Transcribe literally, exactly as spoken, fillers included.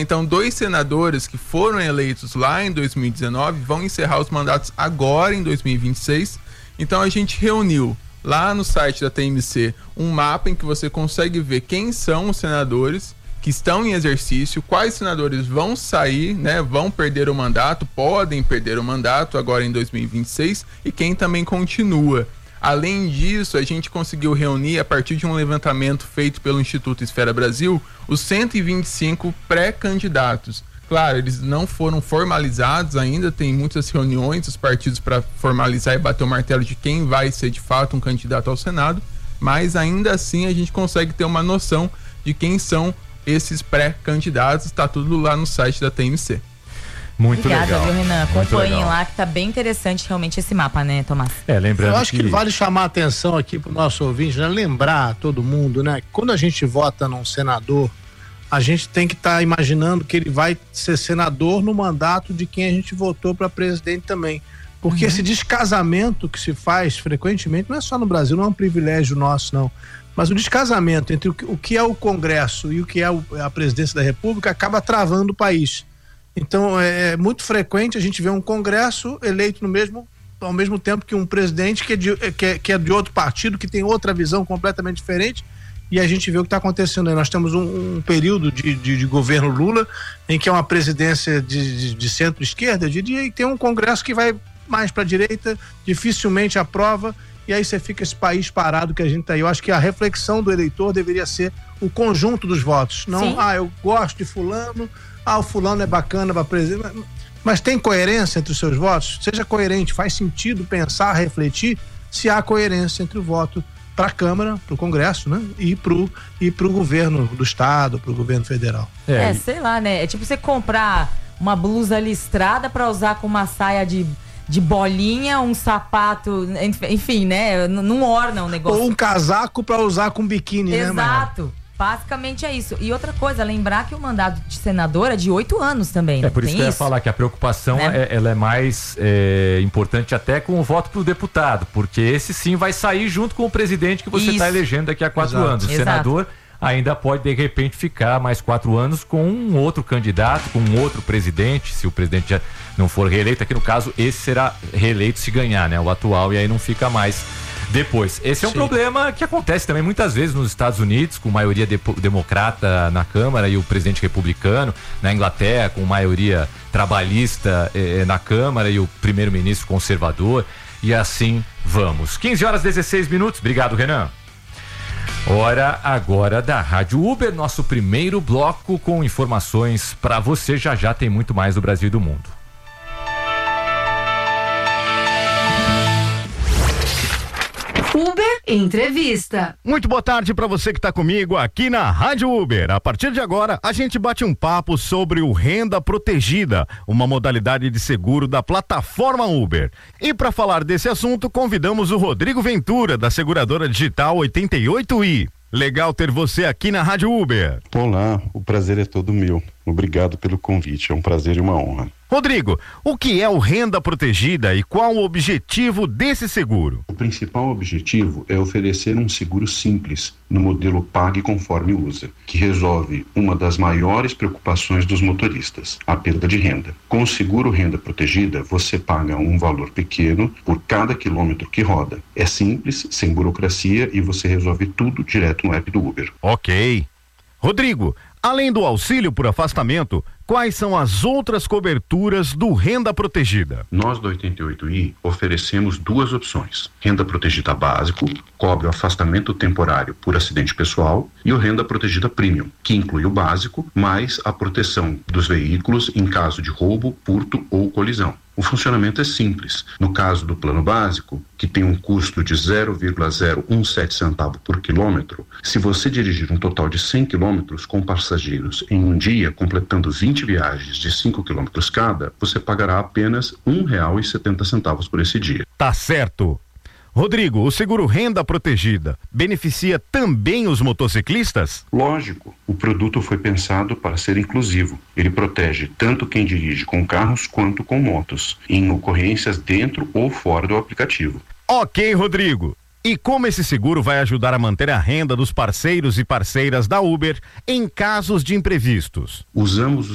Então, dois senadores que foram eleitos lá em dois mil e dezenove vão encerrar os mandatos agora em dois mil e vinte e seis. Então, a gente reuniu lá no site da T M C um mapa em que você consegue ver quem são os senadores que estão em exercício, quais senadores vão sair, né, vão perder o mandato, podem perder o mandato agora em dois mil e vinte e seis, e quem também continua. Além disso, a gente conseguiu reunir, a partir de um levantamento feito pelo Instituto Esfera Brasil, os cento e vinte e cinco pré-candidatos. Claro, eles não foram formalizados ainda, tem muitas reuniões dos partidos para formalizar e bater o martelo de quem vai ser de fato um candidato ao Senado, mas ainda assim a gente consegue ter uma noção de quem são esses pré-candidatos. Está tudo lá no site da T M C. Muito Obrigada, legal. Viu, Renan? Acompanhem legal. lá, que tá bem interessante realmente esse mapa, né, Tomás? É, lembrando Eu acho que, que vale chamar a atenção aqui pro nosso ouvinte, né? Lembrar todo mundo, né? Quando a gente vota num senador, a gente tem que estar tá imaginando que ele vai ser senador no mandato de quem a gente votou para presidente também. Porque uhum. esse descasamento que se faz frequentemente, não é só no Brasil, não é um privilégio nosso, não. Mas o descasamento entre o que, o que é o Congresso e o que é o, a presidência da República acaba travando o país. Então é, é muito frequente a gente ver um Congresso eleito no mesmo, ao mesmo tempo que um presidente que é, de, que, é, que é de outro partido, que tem outra visão completamente diferente, e a gente vê o que está acontecendo aí. Nós temos um, um período de, de, de governo Lula, em que é uma presidência de, de, de centro-esquerda, de, de, e tem um Congresso que vai mais para a direita, dificilmente aprova, e aí você fica esse país parado que a gente tá aí. Eu acho que a reflexão do eleitor deveria ser o conjunto dos votos. Não, Sim. ah, eu gosto de fulano, ah, o fulano é bacana para presidente. Mas tem coerência entre os seus votos? Seja coerente, faz sentido pensar, refletir se há coerência entre o voto para a Câmara, para o Congresso, né? E pro, e pro governo do Estado, pro governo federal. É, é, sei lá, né? É tipo você comprar uma blusa listrada para usar com uma saia de de bolinha, um sapato, enfim, né? Não orna o negócio. Ou um casaco para usar com biquíni, Exato. né, Exato. Basicamente é isso. E outra coisa, lembrar que o mandato de senador é de oito anos também. É por isso Tem que eu ia isso? falar que a preocupação Né? é, ela é mais é, importante até com o voto pro deputado, porque esse sim vai sair junto com o presidente que você está elegendo daqui a quatro Exato. anos. O Exato. senador ainda pode, de repente, ficar mais quatro anos com um outro candidato, com um outro presidente, se o presidente já não for reeleito. Aqui no caso, esse será reeleito se ganhar, né? O atual, e aí não fica mais depois. Esse é um Sim. problema que acontece também muitas vezes nos Estados Unidos, com maioria de, democrata na Câmara e o presidente republicano, na Inglaterra, com maioria trabalhista eh, na Câmara e o primeiro-ministro conservador, e assim vamos. quinze horas e dezesseis minutos. Obrigado, Renan. Hora agora da Rádio Uber, nosso primeiro bloco com informações para você. Já já tem muito mais do Brasil e do mundo. Uber Entrevista. Muito boa tarde para você que está comigo aqui na Rádio Uber. A partir de agora, a gente bate um papo sobre o Renda Protegida, uma modalidade de seguro da plataforma Uber. E para falar desse assunto, convidamos o Rodrigo Ventura, da seguradora digital oitenta e oito i. Legal ter você aqui na Rádio Uber. Olá, o prazer é todo meu. Obrigado pelo convite, é um prazer e uma honra. Rodrigo, o que é o Renda Protegida e qual o objetivo desse seguro? O principal objetivo é oferecer um seguro simples, no modelo Pague Conforme Usa, que resolve uma das maiores preocupações dos motoristas, a perda de renda. Com o seguro Renda Protegida, você paga um valor pequeno por cada quilômetro que roda. É simples, sem burocracia e você resolve tudo direto no app do Uber. Ok. Rodrigo, além do auxílio por afastamento, quais são as outras coberturas do Renda Protegida? Nós do oitenta e oito i oferecemos duas opções. Renda Protegida Básico, cobre o afastamento temporário por acidente pessoal, e o Renda Protegida Premium, que inclui o básico, mais a proteção dos veículos em caso de roubo, furto ou colisão. O funcionamento é simples. No caso do plano básico, que tem um custo de zero vírgula zero um sete centavo por quilômetro, se você dirigir um total de cem quilômetros com passageiros em um dia, completando vinte viagens de cinco quilômetros cada, você pagará apenas um real e setenta centavos por esse dia. Tá certo. Rodrigo, o seguro Renda Protegida beneficia também os motociclistas? Lógico, o produto foi pensado para ser inclusivo. Ele protege tanto quem dirige com carros quanto com motos, em ocorrências dentro ou fora do aplicativo. Ok, Rodrigo. E como esse seguro vai ajudar a manter a renda dos parceiros e parceiras da Uber em casos de imprevistos? Usamos